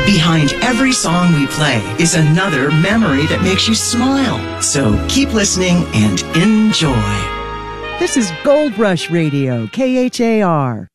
Behind every song we play is another memory that makes you smile. So keep listening and enjoy. This is Gold Rush Radio, KHAR.